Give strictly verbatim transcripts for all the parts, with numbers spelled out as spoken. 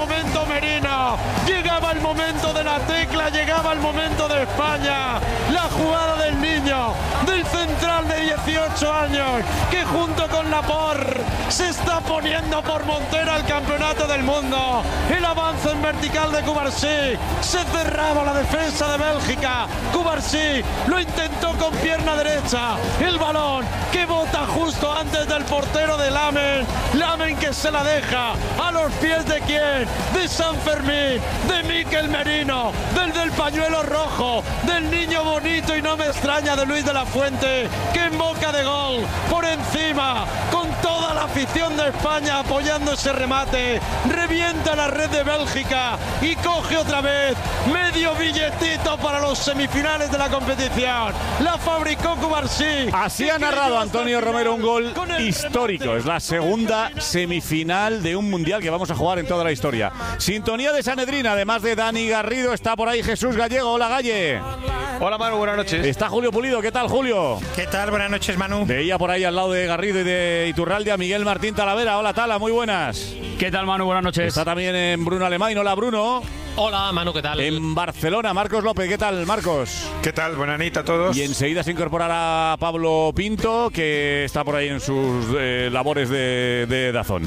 momento Merino, llegaba el momento de la tecla, llegaba el momento de España, la jugada del niño, del central de dieciocho años, que junto con Laporte se está poniendo por montera el campeonato del mundo. El avance en vertical de Cubarsí, se cerraba la defensa de Bélgica, Cubarsí lo intentó con pierna derecha, el balón que bota justo antes del portero de Lamen, Lamen que se la deja a los pies de quién, de San Fermín, de Mikel Merino, del del pañuelo rojo, del niño bonito y no me extraña de Luis de la Fuente, que en boca de gol, por encima, con toda la afición de España apoyando ese remate, revienta la red de Bélgica y coge otra vez medio billetito para los semifinales de la competición. La fabricó Cubarsí. Así ha narrado Antonio Romero un gol histórico. Es la segunda semifinal de un mundial que vamos a jugar en toda la historia. Sintonía de Sanedrina, además de Dani Garrido, está por ahí Jesús Gallego. Hola, Galle. Hola, Manu, buenas noches. Está Julio Pulido. ¿Qué tal, Julio? ¿Qué tal? Buenas noches, Manu. Veía por ahí al lado de Garrido y de Iturralde a Miguel Martín Talavera. Hola, Tala, muy buenas. ¿Qué tal, Manu? Buenas noches. Está también en Bruno Alemán. Hola, Bruno. Hola, Manu, ¿qué tal? En Barcelona, Marcos López. ¿Qué tal, Marcos? ¿Qué tal? Buenas noches a todos. Y enseguida se incorporará Pablo Pinto, que está por ahí en sus eh, labores de, de Dazón.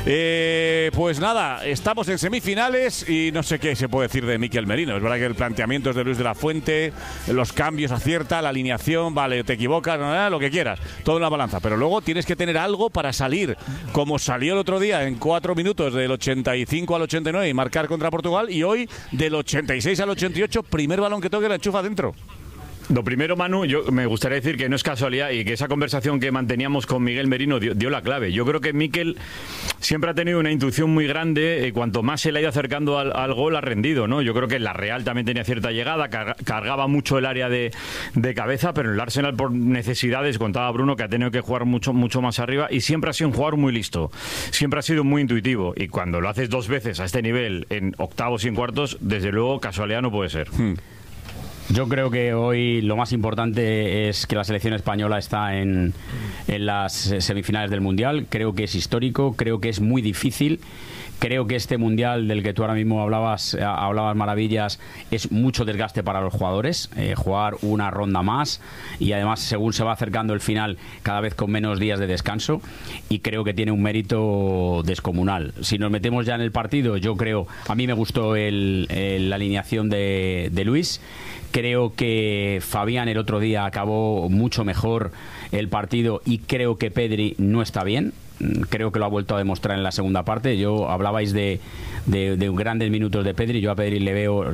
Eh, pues nada, estamos en semifinales y no sé qué se puede decir de Mikel Merino. Es verdad que el planteamiento es de Luis de la Fuente, los cambios acierta, la alineación, vale, te equivocas, no, lo que quieras, todo en la balanza. Pero luego tienes que tener algo para salir, como salió el otro día en cuatro minutos del ochenta y cinco al ochenta y nueve y marcar contra Portugal, y hoy del ochenta y seis al ochenta y ocho, primer balón que toque la enchufa dentro. Lo primero, Manu, yo me gustaría decir que no es casualidad y que esa conversación que manteníamos con Miguel Merino dio, dio la clave. Yo creo que Mikel siempre ha tenido una intuición muy grande, eh, cuanto más se le ha ido acercando al, al gol ha rendido, ¿no? Yo creo que la Real también tenía cierta llegada, car cargaba mucho el área de, de cabeza, pero en el Arsenal por necesidades, contaba Bruno, que ha tenido que jugar mucho, mucho más arriba y siempre ha sido un jugador muy listo, siempre ha sido muy intuitivo y cuando lo haces dos veces a este nivel, en octavos y en cuartos, desde luego casualidad no puede ser. Hmm. Yo creo que hoy lo más importante es que la selección española está en, en las semifinales del Mundial. Creo que es histórico, creo que es muy difícil. Creo que este Mundial del que tú ahora mismo hablabas, hablabas maravillas, es mucho desgaste para los jugadores, eh, jugar una ronda más y además según se va acercando el final cada vez con menos días de descanso, y creo que tiene un mérito descomunal. Si nos metemos ya en el partido, yo creo, a mí me gustó el, el, la alineación de, de Luis. Creo que Fabián el otro día acabó mucho mejor el partido y creo que Pedri no está bien. Creo que lo ha vuelto a demostrar en la segunda parte. Yo hablabais de, de, de grandes minutos de Pedri. Yo a Pedri le veo,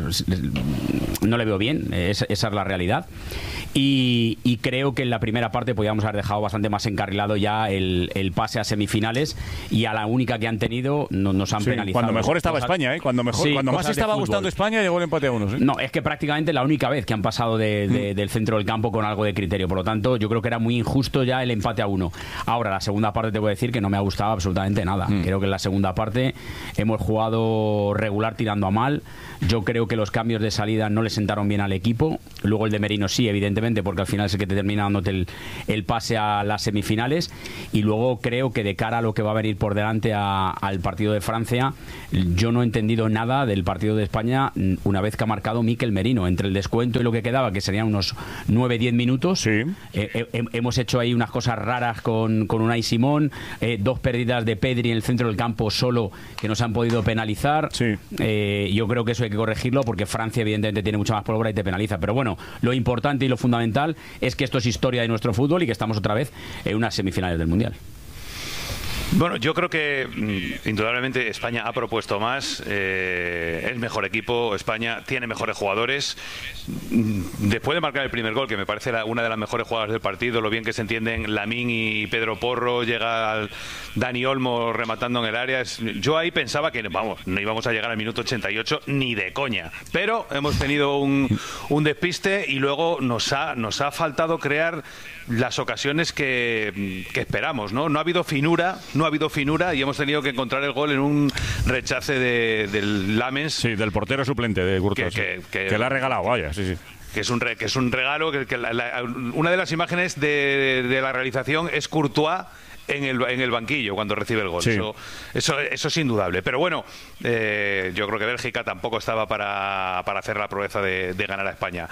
no le veo bien, esa, esa es la realidad. Y, y creo que en la primera parte podíamos haber dejado bastante más encarrilado ya el, el pase a semifinales, y a la única que han tenido no, nos han sí, penalizado. Cuando mejor estaba cosas, España, ¿eh? Cuando, mejor, sí, cuando más estaba gustando España llegó el empate a uno. ¿sí? No, es que prácticamente la única vez que han pasado de, de, mm. del centro del campo con algo de criterio. Por lo tanto, yo creo que era muy injusto ya el empate a uno. Ahora, la segunda parte te voy a decir que no me ha gustado absolutamente nada. Mm. Creo que en la segunda parte hemos jugado regular tirando a mal. Yo creo que los cambios de salida no le sentaron bien al equipo. Luego el de Merino sí, evidentemente, porque al final es el que te termina dándote el, el pase a las semifinales. Y luego creo que de cara a lo que va a venir por delante a, al partido de Francia, yo no he entendido nada del partido de España una vez que ha marcado Mikel Merino. Entre el descuento y lo que quedaba, que serían unos nueve diez minutos, sí. eh, eh, hemos hecho ahí unas cosas raras con, con Unai Simón, eh, dos pérdidas de Pedri en el centro del campo solo que nos han podido penalizar. Sí. Eh, yo creo que eso hay que corregirlo porque Francia evidentemente tiene mucha más pólvora y te penaliza. Pero bueno, lo importante y lo fundamental es que esto es historia de nuestro fútbol y que estamos otra vez en unas semifinales del Mundial. Bueno, yo creo que indudablemente España ha propuesto más, eh, es mejor equipo, España tiene mejores jugadores. Después de marcar el primer gol, que me parece la, una de las mejores jugadas del partido, lo bien que se entienden Lamín y Pedro Porro, llega al Dani Olmo rematando en el área. Yo ahí pensaba que, vamos, no íbamos a llegar al minuto ochenta y ocho ni de coña, pero hemos tenido un, un despiste y luego nos ha, nos ha faltado crear las ocasiones que, que esperamos, ¿no? No ha habido finura, no ha habido finura y hemos tenido que encontrar el gol en un rechace de, del Lamens. Sí, del portero suplente de Courtois, que, sí. que, que, que le ha regalado, vaya, sí, sí. Que es un, re, que es un regalo, que, que la, la, una de las imágenes de, de la realización es Courtois en el, en el banquillo cuando recibe el gol. Sí. Eso, eso, eso es indudable. Pero bueno, eh, yo creo que Bélgica tampoco estaba para, para hacer la proeza de, de ganar a España.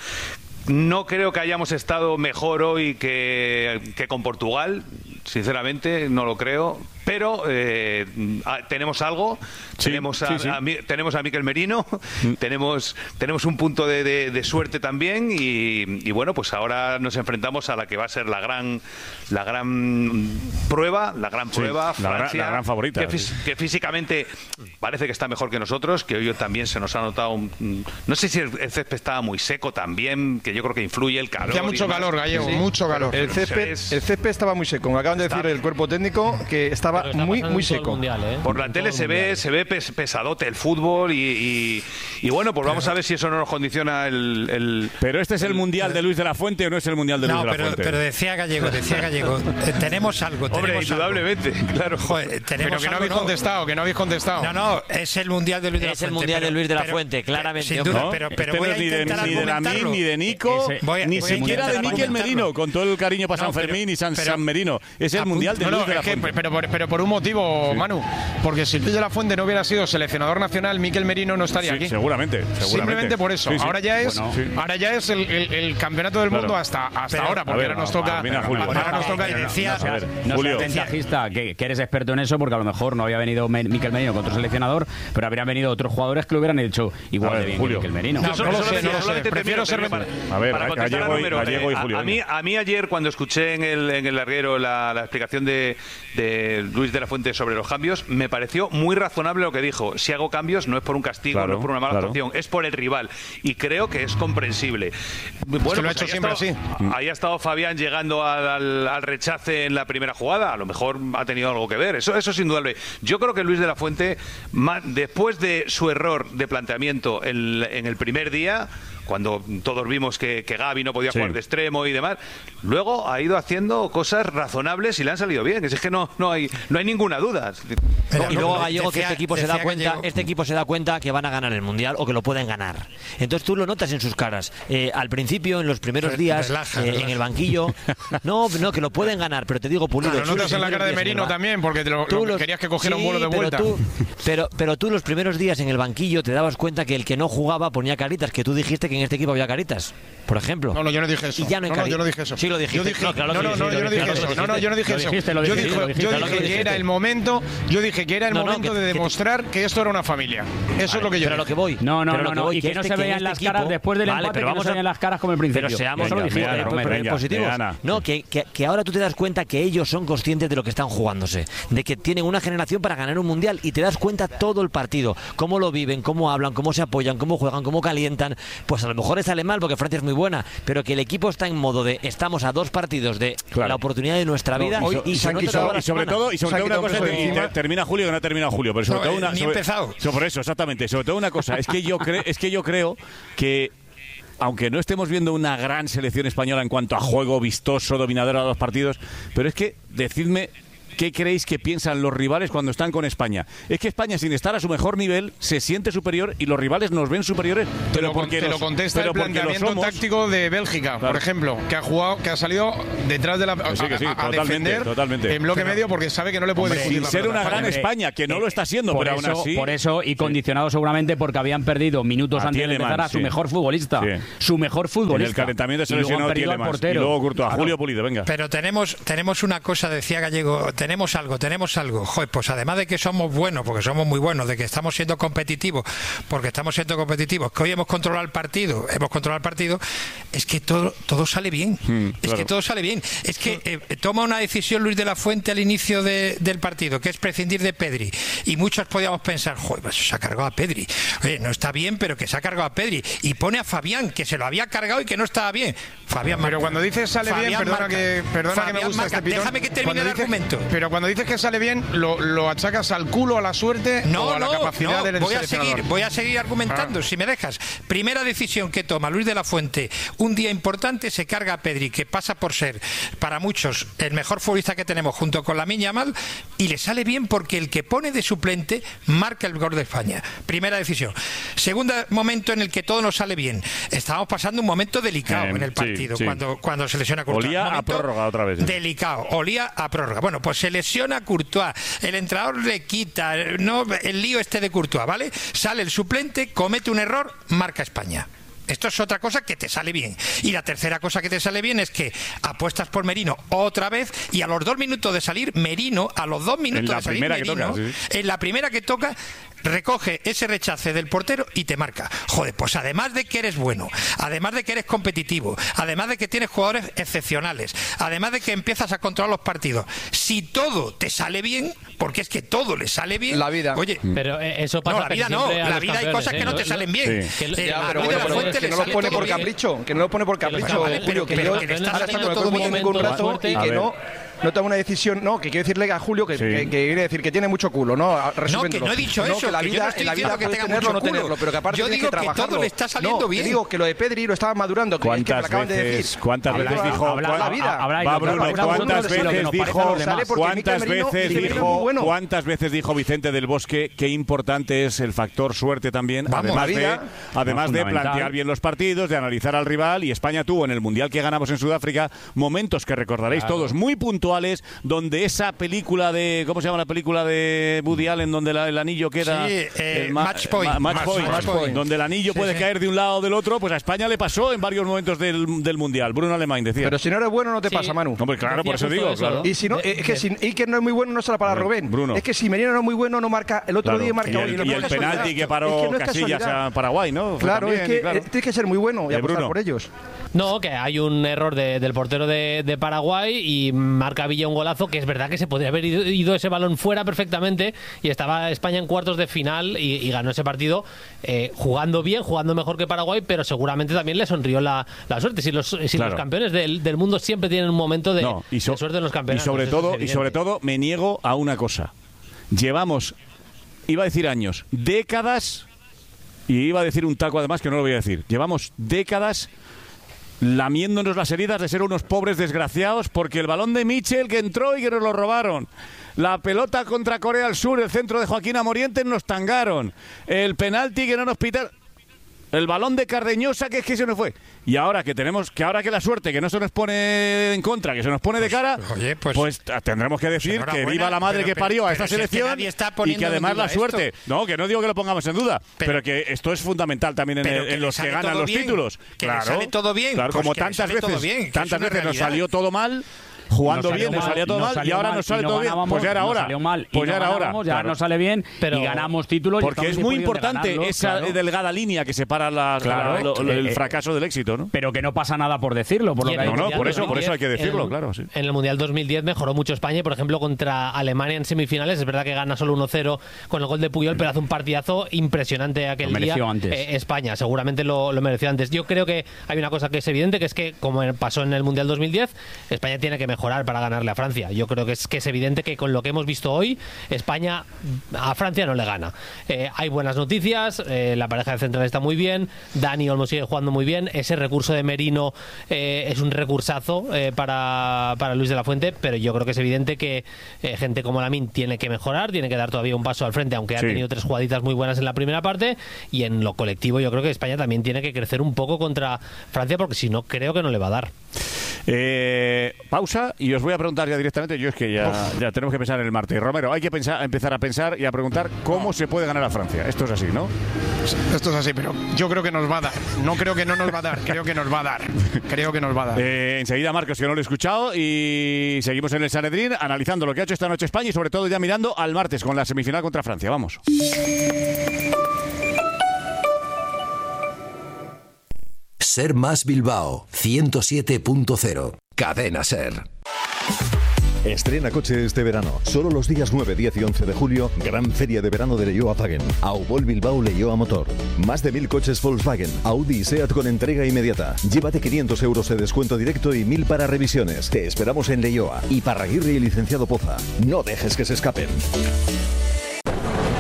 No creo que hayamos estado mejor hoy que, que con Portugal, sinceramente, no lo creo. Pero eh, a, tenemos algo, sí, tenemos, a, sí, sí. A, a, tenemos a Mikel Merino, mm. tenemos, tenemos un punto de, de, de suerte también y, y bueno, pues ahora nos enfrentamos a la que va a ser la gran, la gran prueba, la gran prueba, sí, la, Francia, la gran favorita. Que, sí. que físicamente parece que está mejor que nosotros, que hoy también se nos ha notado, un, no sé si el, el césped estaba muy seco también, que yo creo que influye el calor. Hacía mucho calor, Gallego, ¿sí? mucho calor. El césped, es... el césped estaba muy seco, me acaban de decir el cuerpo técnico que estaba muy muy seco. Mundial, ¿eh? Por la en tele se ve, se ve pes, pesadote el fútbol y, y, y bueno, pues vamos a ver si eso no nos condiciona el... el pero este es el, el Mundial de Luis de la Fuente o no es el Mundial de no, Luis de pero, la Fuente. pero decía Gallego, decía Gallego, eh, tenemos algo, tenemos Hombre, indudablemente, algo. claro. Joder, tenemos pero que no algo, habéis no. contestado, que no habéis contestado. No, no, es el Mundial de Luis de la es Fuente. Es el Mundial pero, de Luis de la pero, Fuente, claramente. Sin duda, ¿no? pero, pero este voy no a es ni de, intentar ni de Lamin, ni de Nico, Ese, voy a, ni voy a siquiera de Mikel Merino, con todo el cariño para no, San Fermín pero, y San, pero, San Merino. Es el Mundial de no, Luis no, de la es que, Fuente. pero, pero, pero por un motivo, sí. Manu, porque si Luis de la Fuente no hubiera sido seleccionador nacional, Mikel Merino no estaría sí, aquí. Seguramente, seguramente. Simplemente por eso. Sí, sí. Ahora ya es, bueno, sí. ahora ya es el, el, el campeonato del claro. mundo hasta, hasta pero, ahora, porque ver, ahora nos no, toca. mira, Julio. Ahora nos toca. que decía, A ver, No Julio. seas ventajista, que, que eres experto en eso, porque a lo mejor no había venido Mikel Merino con otro seleccionador, pero habrían venido otros jugadores que lo hubieran hecho igual ver, de bien Julio. que Mikel Merino. No, no lo sé, no lo sé. Prefiero ser para, A ver, para contestar Gallego, a Número, Gallego y eh, Julio. A, a, mí, a mí ayer, cuando escuché en el, en el larguero la, la explicación de, de Luis de la Fuente sobre los cambios, me pareció muy razonable lo que dijo. Si hago cambios no es por un castigo, claro, no es por una mala claro. actuación, es por el rival. Y creo que es comprensible. Bueno, pues lo ha pues hecho ahí siempre estado, así. Ahí ha estado Fabián llegando al, al, al rechace en la primera jugada. A lo mejor ha tenido algo que ver. Eso, eso es indudable. Yo creo que Luis de la Fuente, después de su error de planteamiento en, en el primer día, cuando todos vimos que, que Gavi no podía sí. jugar de extremo y demás, luego ha ido haciendo cosas razonables y le han salido bien. Es que no, no, hay, no hay ninguna duda. Pero y luego no, Gallego decía, que este equipo se da cuenta, Gallego. este equipo se da cuenta que van a ganar el Mundial o que lo pueden ganar. Entonces tú lo notas en sus caras. Eh, al principio, en los primeros días, relaja, eh, relaja. en el banquillo, no, no, que lo pueden ganar, pero te digo, Pulido. Lo notas en la cara de Merino también, porque te lo, lo los, querías que cogiera sí, un vuelo de vuelta. Pero tú, pero, pero tú los primeros días en el banquillo te dabas cuenta que el que no jugaba ponía caritas, que tú dijiste que en este equipo había caritas, por ejemplo. No, no, yo no dije eso. Y ya no, hay no, no, yo no dije eso. Sí lo dijiste. Yo dije, no, claro no, que no, sí, no, sí, yo no dije claro que eso. lo No, no, yo no dije Lo eso. dijiste, lo Yo dijiste, dije, lo dijiste, yo claro dije que lo que era dijiste. el momento, yo dije que era el No, no, momento que- de que te- demostrar que esto era una familia. Eso es lo que yo Pero a lo dije. que voy. No, no, pero no, lo que no, voy, y que no este- se en vean este las equipo- caras después del Vale, empate, pero que no vamos se a- vean las caras como el principio. Pero seamos Eso lo Venga, dijiste, venga, Romero. pero venga, positivos. venga, Ana. No, que, que, que ahora tú te das cuenta que ellos son conscientes de lo que están jugándose, de que tienen una generación para ganar un mundial y te das cuenta todo el partido, cómo lo viven, cómo hablan, cómo se apoyan, cómo juegan, cómo calientan. Pues a lo mejor les sale mal porque Francia es muy buena, pero que el equipo está en modo de estamos a dos partidos de Claro. la oportunidad de nuestra vida No, y, y se se han nota quitado- toda la y sobre semana. todo y sobre Se ha todo una quitado cosa peso de y encima. te- termina Julio que no ha terminado Julio, pero sobre No, todo eh, una ni he sobre, empezado. sobre eso exactamente, sobre todo una cosa, es que yo creo es que yo creo que aunque no estemos viendo una gran selección española en cuanto a juego vistoso, dominadora de los partidos, pero es que decidme ¿qué creéis que piensan los rivales cuando están con España? Es que España, sin estar a su mejor nivel, se siente superior y los rivales nos ven superiores. Te Pero lo, porque te lo los- contesta pero el porque lo planteamiento somos. táctico de Bélgica, Claro. por ejemplo, que ha jugado, que ha salido detrás de la Que sí, que sí, a, a totalmente, defender totalmente. en bloque medio porque sabe que no le puede Hombre, discutir Sin la ser pelota. una gran Hombre, España, que no eh, lo está siendo, por pero eso, aún así. Por eso, y condicionado seguramente porque habían perdido minutos A antes de Tielemans, empezar a su sí. mejor futbolista. Sí. Su mejor futbolista. En el calentamiento se Y luego han lesionó perdido al Tielemans. Y portero. luego Courtois. Claro. Julio Pulido, venga. Pero tenemos tenemos una cosa, decía Gallego, tenemos algo, tenemos algo. Joder, pues además de que somos buenos, porque somos muy buenos, de que estamos siendo competitivos, porque estamos siendo competitivos, que hoy hemos controlado el partido, hemos controlado el partido, es que todo todo sale bien. Mm, es claro. que todo sale bien. Es que eh, toma una decisión Luis de la Fuente al inicio de- del partido, que es prescindir de Pedri. Y muchos podíamos pensar, joder, pues se ha cargado a Pedri. Oye, no está bien, pero que se ha cargado a Pedri. Y pone a Fabián, que se lo había cargado y que no estaba bien. Fabián Pero marca. cuando dices sale bien, Fabián perdona marca. que perdona que me Fabián gusta marca. este pitón. Déjame que termine Cuando el dices- argumento. Pero cuando dices que sale bien, lo, lo achacas al culo, a la suerte o No, a la no, capacidad no, del voy a seleccionador. seguir, voy a seguir argumentando, Ah. si me dejas. Primera decisión que toma Luis de la Fuente, un día importante, se carga a Pedri, que pasa por ser, para muchos, el mejor futbolista que tenemos junto con Lamine Yamal, y le sale bien porque el que pone de suplente marca el gol de España. Primera decisión. Segundo momento en el que todo nos sale bien. Estábamos pasando un momento delicado Eh, en el sí, partido. partido, sí. cuando, cuando se lesiona Courtois. Olía a prórroga otra vez. ¿eh? Delicado, olía a prórroga. Bueno, pues se lesiona Courtois, el entrenador le quita, no, el lío este de Courtois, ¿vale? Sale el suplente, comete un error, marca España. Esto es otra cosa que te sale bien. Y la tercera cosa que te sale bien es que apuestas por Merino otra vez y a los dos minutos de salir, Merino, a los dos minutos de salir Merino, toca, sí. en la primera que toca, recoge ese rechace del portero y te marca. Joder, pues además de que eres bueno, además de que eres competitivo, además de que tienes jugadores excepcionales, además de que empiezas a controlar los partidos, si todo te sale bien, porque es que todo le sale bien, la vida. Oye, pero eso pasa no, la vida no, la vida hay cosas ¿eh? que no te salen bien. Sí. Que, ya, pero bueno, pero que no lo pone por capricho, que no lo pone por capricho, Julio, que yo ahora está todo bien un rato y que no no toma una decisión, no, que quiero decirle a Julio que, sí. que, que quiere decir que tiene mucho culo, ¿no? No, que no he dicho no, eso, que la vida, que en la vida puedes tenerlo o no tenerlo, pero que aparte yo tienes digo que trabajarlo. Que todo le está saliendo no, bien. Te digo que lo de Pedri lo estaba madurando, que es que me lo acaban veces, de decir. ¿Cuántas habla, veces dijo? Habla, habla, la vida. Va, Bruno, ¿cuántas veces dijo? ¿Cuántas veces dijo? ¿Cuántas veces dijo Vicente del Bosque qué importante es el factor suerte también, además de además de plantear bien los partidos, de analizar al rival, y España tuvo en el Mundial que ganamos en Sudáfrica momentos que recordaréis todos muy puntuales, donde esa película de, ¿cómo se llama la película de Woody Allen, donde la, el anillo queda sí, eh, el ma match point, ma match point, match point, donde el anillo sí, puede sí. caer de un lado o del otro, pues a España le pasó en varios momentos del, del Mundial. Bruno Alemán decía. Pero si no eres bueno no te sí. pasa, Manu. Hombre, claro, por eso digo, eso, claro. Y si no, de, es que de, si Iker no es muy bueno no será para Rubén. Bruno. Es que si Merino no es muy bueno no marca, el otro claro. día marca y el, y el penalti que paró es que no Casillas a Paraguay, ¿no? Claro, también, es que claro. tienes que ser muy bueno y apostar por ellos. No, que hay un error de, del portero de, de Paraguay y marca Villa un golazo, que es verdad que se podría haber ido, ido ese balón fuera perfectamente y estaba España en cuartos de final y, y ganó ese partido eh, jugando bien, jugando mejor que Paraguay, pero seguramente también le sonrió la, la suerte. Si los, si claro. los campeones del, del mundo siempre tienen un momento de, no, y so, de suerte en los campeonatos. Y sobre, todo, y sobre todo me niego a una cosa. Llevamos, iba a decir años, décadas, y iba a decir un taco además que no lo voy a decir. Llevamos décadas lamiéndonos las heridas de ser unos pobres desgraciados porque el balón de Mitchell que entró y que nos lo robaron, la pelota contra Corea del Sur, el centro de Joaquín Amorientes nos tangaron, el penalti que no nos pitaron, el balón de Cardeñosa que es que se nos fue, y ahora que tenemos que ahora que la suerte que no se nos pone en contra, que se nos pone de cara, pues, oye, pues, pues tendremos que decir pues que viva la madre pero, que parió pero, a esta selección es que y que además la suerte, esto. no, que no digo que lo pongamos en duda, pero, pero que esto es fundamental también en, el, en los que ganan los bien, títulos, que claro, sale todo bien, claro, pues como tantas veces, bien, tantas veces nos salió todo mal. Jugando bien, nos salía todo mal y ahora nos sale todo bien. Pues ya era hora. Pues ya era hora. Ya nos sale bien y ganamos títulos. Porque es muy importante esa delgada línea que separa el fracaso del éxito, ¿no? Pero que no pasa nada por decirlo. Por no, no, por eso, por eso hay que decirlo, claro. En el Mundial dos mil diez mejoró mucho España y, por ejemplo, contra Alemania en semifinales. Es verdad que gana solo uno cero con el gol de Puyol, pero hace un partidazo impresionante aquel día. España seguramente lo mereció antes. Yo creo que hay una cosa que es evidente, que es que, como pasó en el Mundial dos mil diez, España tiene que mejorar mejorar para ganarle a Francia. Yo creo que es, que es evidente que con lo que hemos visto hoy, España a Francia no le gana. Eh, hay buenas noticias, eh, la pareja de central está muy bien, Dani Olmo sigue jugando muy bien, ese recurso de Merino eh, es un recursazo eh, para, para Luis de la Fuente, pero yo creo que es evidente que eh, gente como Lamine tiene que mejorar, tiene que dar todavía un paso al frente, aunque sí. ha tenido tres jugaditas muy buenas en la primera parte, y en lo colectivo yo creo que España también tiene que crecer un poco contra Francia, porque si no, creo que no le va a dar. Eh, pausa y os voy a preguntar ya directamente. Yo es que ya, ya tenemos que pensar en el martes. Romero, hay que pensar, empezar a pensar y a preguntar cómo se puede ganar a Francia. Esto es así, ¿no? Esto es así, pero yo creo que nos va a dar. No creo que no nos va a dar, creo que nos va a dar. Creo que nos va a dar. Eh, enseguida, Marcos, que no lo he escuchado, y seguimos en el Sanedrín analizando lo que ha hecho esta noche España y sobre todo ya mirando al martes con la semifinal contra Francia. Vamos. Ser Más Bilbao, ciento siete punto cero. Cadena Ser. Estrena coche este verano. Solo los días nueve, diez y once de julio, gran feria de verano de Leioa-Wagen. Aubol Bilbao Leioa Motor. Más de mil coches Volkswagen, Audi y Seat con entrega inmediata. Llévate quinientos euros de descuento directo y mil para revisiones. Te esperamos en Leioa, Iparraguirre y Licenciado Poza. No dejes que se escapen.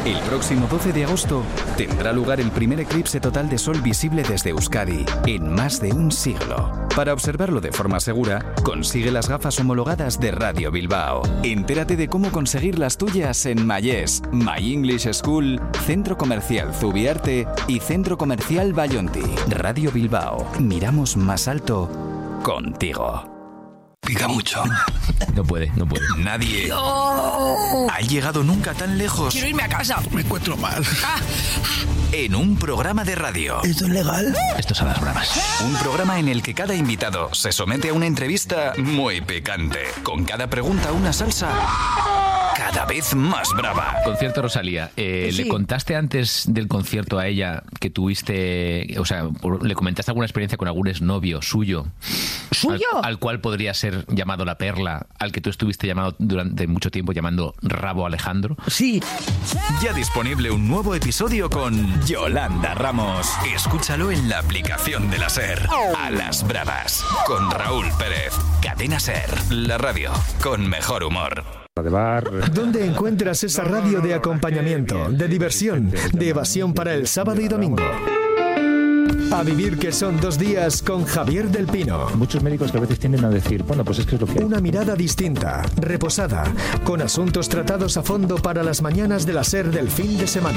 El próximo doce de agosto tendrá lugar el primer eclipse total de sol visible desde Euskadi en más de un siglo. Para observarlo de forma segura, consigue las gafas homologadas de Radio Bilbao. Entérate de cómo conseguir las tuyas en Mayés, My English School, Centro Comercial Zubiarte y Centro Comercial Bayonti. Radio Bilbao. Miramos más alto contigo. Pica mucho. No puede, no puede. Nadie no. ha llegado nunca tan lejos. Quiero irme a casa. Me encuentro mal. En un programa de radio. ¿Esto es legal? Esto son las bravas. Un programa en el que cada invitado se somete a una entrevista muy picante. Con cada pregunta una salsa cada vez más brava. Concierto Rosalía. Eh, sí. ¿Le contaste antes del concierto a ella que tuviste, o sea, le comentaste alguna experiencia con algún exnovio suyo? ¿Suyo? Al, al cual podría ser llamado La Perla, al que tú estuviste llamado durante mucho tiempo llamando Rabo Alejandro. Sí. Ya disponible un nuevo episodio con Yolanda Ramos. Escúchalo en la aplicación de la SER. A las bravas. Con Raúl Pérez. Cadena SER. La radio con mejor humor. ¿Dónde encuentras esa radio de acompañamiento, de diversión, de evasión para el sábado y domingo? A vivir que son dos días con Javier del Pino. Muchos médicos que a veces tienden a decir, bueno, pues es que es lo que hay. Una mirada distinta, reposada, con asuntos tratados a fondo para las mañanas de la SER del fin de semana.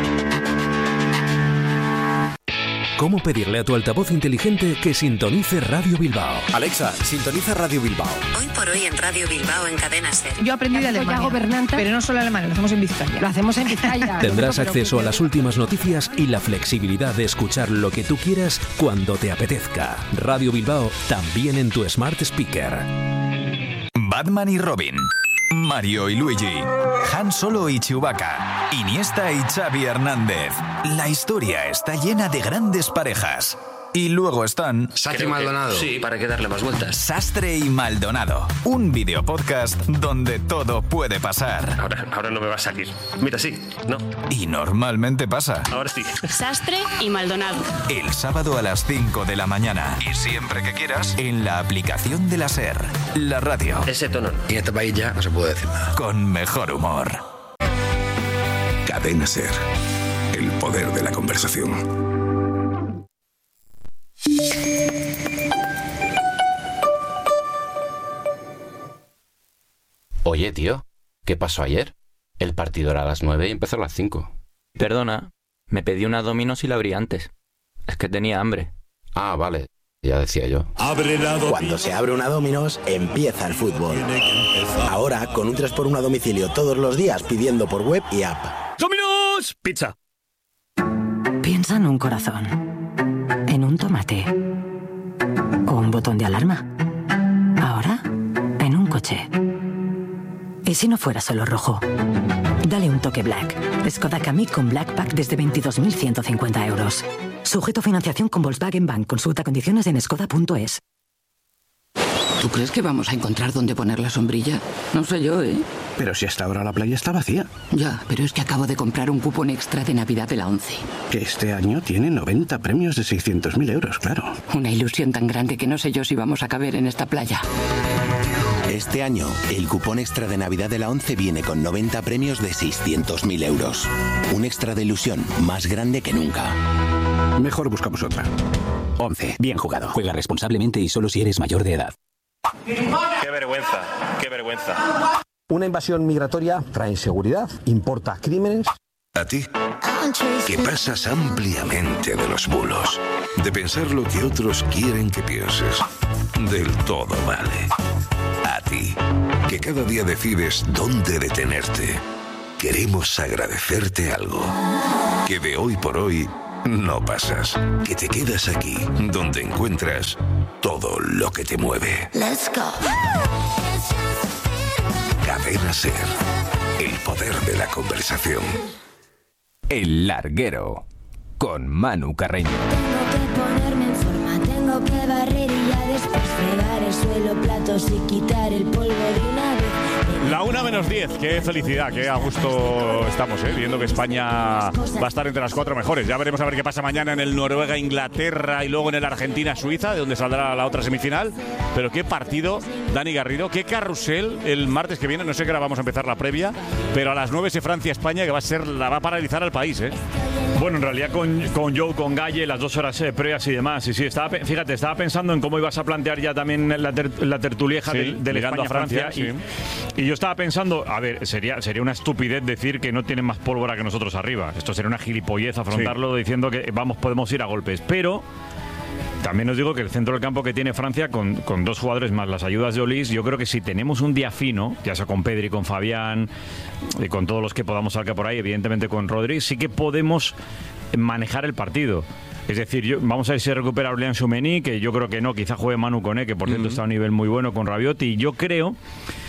¿Cómo pedirle a tu altavoz inteligente que sintonice Radio Bilbao? Alexa, sintoniza Radio Bilbao. Hoy por hoy en Radio Bilbao en Cadena SER. Yo aprendí de Alemania, gobernante, pero no solo alemán, lo hacemos en Vizcaya. Lo hacemos en Vizcaya. Tendrás acceso a las últimas noticias y la flexibilidad de escuchar lo que tú quieras cuando te apetezca. Radio Bilbao también en tu Smart Speaker. Batman y Robin. Mario y Luigi, Han Solo y Chewbacca, Iniesta y Xavi Hernández. La historia está llena de grandes parejas. Y luego están... Sastre y Maldonado. Sí, para que darle más vueltas. Sastre y Maldonado. Un videopodcast donde todo puede pasar. Ahora, ahora no me va a salir. Mira, sí, ¿no? Y normalmente pasa. Ahora sí. Sastre y Maldonado. El sábado a las cinco de la mañana. Y siempre que quieras, en la aplicación de la SER. La radio. Ese tono. Y en este país ya no se puede decir nada. Con mejor humor. Cadena SER. El poder de la conversación. Oye, tío, ¿qué pasó ayer? El partido era a las nueve y empezó a las cinco. Perdona, me pedí una Domino's y la abrí antes. Es que tenía hambre. Ah, vale, ya decía yo. Cuando se abre una Domino's, empieza el fútbol. Ahora, con un tres por uno a domicilio todos los días, pidiendo por web y app. ¡Domino's! Pizza. Piensa en un corazón, en un tomate o un botón de alarma. Ahora, en un coche. ¿Y si no fuera solo rojo? Dale un toque Black. Skoda Kamiq con Black Pack desde veintidós mil ciento cincuenta euros. Sujeto a financiación con Volkswagen Bank. Consulta condiciones en skoda punto es. ¿Tú crees que vamos a encontrar dónde poner la sombrilla? No sé yo, ¿eh? Pero si hasta ahora la playa está vacía. Ya, pero es que acabo de comprar un cupón extra de Navidad de la ONCE. Que este año tiene noventa premios de seiscientos mil euros, claro. Una ilusión tan grande que no sé yo si vamos a caber en esta playa. Este año, el cupón extra de Navidad de la ONCE viene con noventa premios de seiscientos mil euros. Un extra de ilusión más grande que nunca. Mejor buscamos otra. ONCE. Bien jugado. Juega responsablemente y solo si eres mayor de edad. Qué vergüenza, qué vergüenza. Una invasión migratoria trae inseguridad, importa crímenes. A ti, que pasas ampliamente de los bulos, de pensar lo que otros quieren que pienses. Del todo vale. A ti, que cada día decides dónde detenerte. Queremos agradecerte algo. Que de hoy por hoy no pasas. Que te quedas aquí, donde encuentras todo lo que te mueve. Let's go. Cadena SER. El poder de la conversación. El Larguero, con Manu Carreño. Tengo que ponerme en forma, tengo que barrer y ya después fregar el suelo, platos y quitar el polvo de una vez. La una menos diez, qué felicidad, qué a gusto estamos, ¿eh? Viendo que España va a estar entre las cuatro mejores. Ya veremos a ver qué pasa mañana en el Noruega-Inglaterra y luego en el Argentina-Suiza, de donde saldrá la otra semifinal. Pero qué partido, Dani Garrido, qué carrusel el martes que viene. No sé qué hora vamos a empezar la previa, pero a las nueve ese Francia-España, que va a ser, la va a paralizar al país, ¿eh? Bueno, en realidad con, con Joe, con Galle, las dos horas eh, previas y demás. Y sí, estaba, fíjate, estaba pensando en cómo ibas a plantear ya también la, ter, la tertulieja sí, del, del España-Francia. Sí. Y, y yo estaba pensando, a ver, sería, sería una estupidez decir que no tienen más pólvora que nosotros arriba. Esto sería una gilipollez afrontarlo sí. diciendo que vamos, podemos ir a golpes. Pero también os digo que el centro del campo que tiene Francia, con, con dos jugadores más las ayudas de Olís, yo creo que si tenemos un día fino, ya sea con Pedri, con Fabián y con todos los que podamos sacar por ahí, evidentemente con Rodri, sí que podemos manejar el partido. Es decir, yo, vamos a ver si recupera Aurélien Tchouameni, que yo creo que no, quizá juegue Manu Koné, que por cierto uh-huh. está a un nivel muy bueno con Rabiot, y yo creo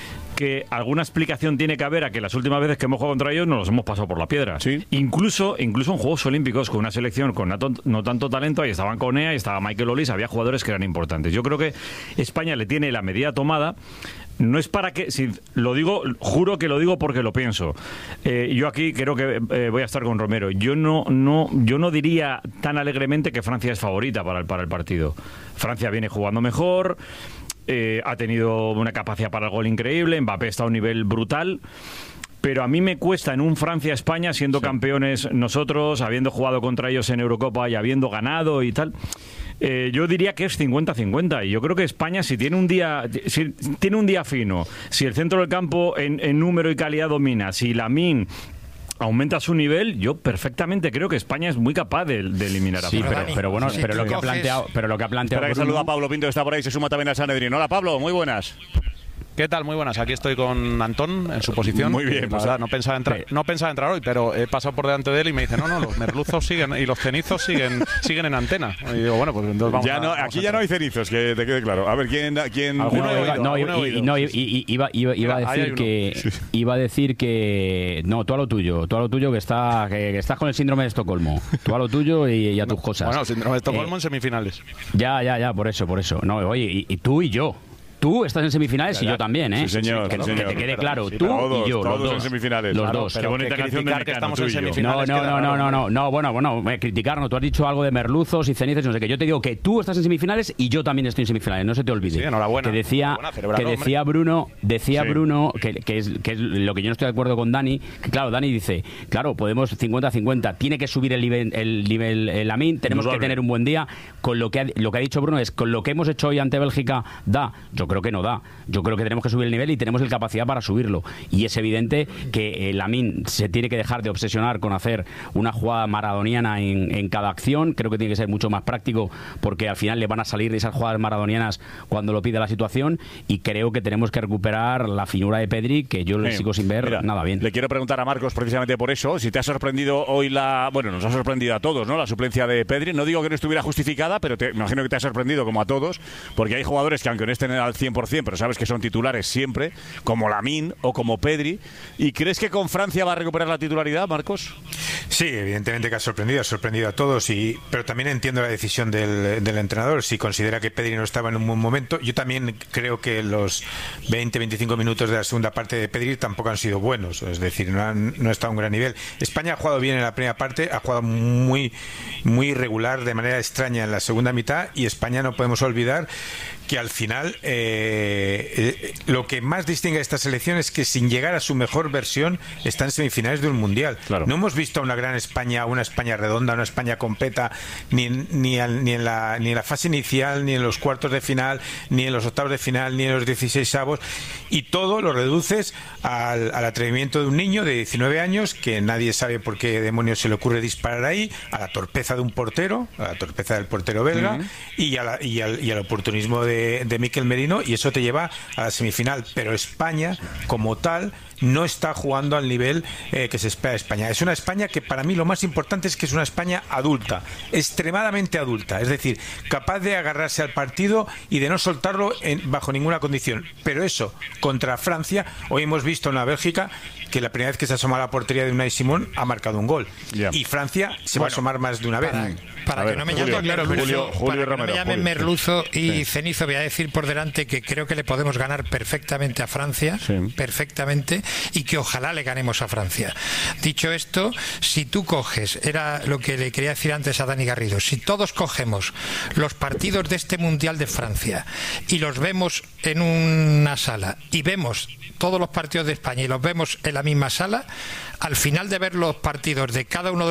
que alguna explicación tiene que haber a que las últimas veces que hemos jugado contra ellos nos los hemos pasado por la piedra. ¿Sí? Incluso, incluso en Juegos Olímpicos, con una selección con no, no tanto talento, ahí estaban Koné, ahí estaba Michael Olís, había jugadores que eran importantes. Yo creo que España le tiene la medida tomada. No es para que, si lo digo, juro que lo digo porque lo pienso. Eh, yo aquí creo que eh, voy a estar con Romero. Yo no, no, yo no diría tan alegremente que Francia es favorita para el, para el partido. Francia viene jugando mejor. Eh, ha tenido una capacidad para el gol increíble, Mbappé está a un nivel brutal, pero a mí me cuesta en un Francia-España, siendo sí. campeones nosotros, habiendo jugado contra ellos en Eurocopa y habiendo ganado y tal, eh, yo diría que es cincuenta cincuenta, y yo creo que España, si tiene un día si tiene un día fino, si el centro del campo en, en número y calidad domina, si Lamine aumenta su nivel, yo perfectamente creo que España es muy capaz de, de eliminar a sí, Francia. Pero, pero bueno, sí, pero, lo que ha planteado, pero lo que ha planteado Espera que saluda a Pablo Pinto, que está por ahí, se suma también a Sanedrín. Hola Pablo, muy buenas. ¿Qué tal? Muy buenas. Aquí estoy con Antón en su posición. Muy bien. Pues, verdad, no pensaba entrar, no pensaba entrar hoy, pero he pasado por delante de él y me dice, no, no, los merluzos siguen y los cenizos siguen siguen en antena. Y digo, bueno, pues entonces vamos ya a, no, vamos aquí a ya no hay cenizos, que te quede claro. A ver, ¿quién...? quién ¿Alguno he oído? No, y, y, no, y, y, iba, iba, iba a decir que... Sí. Iba a decir que... No, tú a lo tuyo. Tú a lo tuyo que, está, que, que estás con el síndrome de Estocolmo. Tú a lo tuyo y, y a tus cosas. Bueno, síndrome de Estocolmo eh, en semifinales. Ya, ya, ya, por eso, por eso. No, oye, y, y tú y yo. Tú estás en semifinales y yo también, ¿eh? Sí, señor. Que, sí, que señor. te quede claro, sí, tú todos, y yo, todos los en dos. semifinales. Los claro, dos. Qué bonita que canción de que estamos en semifinales. No, no, no, no, no, no, bueno, bueno, criticar, no, tú has dicho algo de merluzos y cenizas, no sé qué. Yo te digo que tú estás en semifinales y yo también estoy en semifinales, no se te olvide. Sí, enhorabuena. Que decía, enhorabuena, que decía Bruno, decía sí. Bruno, que, que, es, que es lo que yo no estoy de acuerdo con Dani, que claro, Dani dice, claro, podemos cincuenta cincuenta, tiene que subir el nivel, el nivel el Lamine, tenemos Indudable. que tener un buen día. Con lo que, ha, lo que ha dicho Bruno es, con lo que hemos hecho hoy ante Bélgica, da. Yo creo que no da. Yo creo que tenemos que subir el nivel y tenemos la capacidad para subirlo, y es evidente que eh, Lamine se tiene que dejar de obsesionar con hacer una jugada maradoniana en, en cada acción. Creo que tiene que ser mucho más práctico, porque al final le van a salir esas jugadas maradonianas cuando lo pide la situación, y creo que tenemos que recuperar la finura de Pedri, que yo le sí. sigo sin ver Mira, nada bien. Le quiero preguntar a Marcos precisamente por eso, si te ha sorprendido hoy la... Bueno, nos ha sorprendido a todos, ¿no? La suplencia de Pedri. No digo que no estuviera justificada, pero te, me imagino que te ha sorprendido como a todos, porque hay jugadores que aunque no estén al cien por cien, pero sabes que son titulares siempre, como Lamine o como Pedri. ¿Y crees que con Francia va a recuperar la titularidad, Marcos? Sí, evidentemente que ha sorprendido, ha sorprendido a todos, y pero también entiendo la decisión del, del entrenador. Si considera que Pedri no estaba en un buen momento, yo también creo que los veinte veinticinco minutos de la segunda parte de Pedri tampoco han sido buenos, es decir, no, han, no ha estado a un gran nivel. España ha jugado bien en la primera parte, ha jugado muy, muy irregular, de manera extraña en la segunda mitad, y España, no podemos olvidar que al final eh, eh, lo que más distingue a esta selección es que sin llegar a su mejor versión está en semifinales de un mundial. Claro. No hemos visto a una gran España, una España redonda, una España completa, ni en, ni, al, ni, en la, ni en la fase inicial, ni en los cuartos de final, ni en los octavos de final, ni en los dieciseisavos, y todo lo reduces al, al atrevimiento de un niño de diecinueve años que nadie sabe por qué demonios se le ocurre disparar ahí, a la torpeza de un portero, a la torpeza del portero belga, uh-huh. y, a la, y, al, y al oportunismo de De, de Mikel Merino, y eso te lleva a la semifinal. Pero España, como tal, no está jugando al nivel eh, que se espera de España. Es una España que, para mí, lo más importante es que es una España adulta, extremadamente adulta, es decir, capaz de agarrarse al partido y de no soltarlo en, bajo ninguna condición. Pero eso, contra Francia, hoy hemos visto en la Bélgica que la primera vez que se asoma a la portería de Unai Simón ha marcado un gol. Yeah. Y Francia se bueno, va a asomar más de una vez. Para, para ver, que no me Julio, llamen merluzo, Julio, Julio para que Romero, no me llamen Julio. merluzo y Sí. cenizo, voy a decir por delante que creo que le podemos ganar perfectamente a Francia, perfectamente, y que ojalá le ganemos a Francia. Dicho esto, si tú coges, era lo que le quería decir antes a Dani Garrido, si todos cogemos los partidos de este Mundial de Francia y los vemos en una sala y vemos todos los partidos de España y los vemos en la misma sala, al final de ver los partidos de cada uno de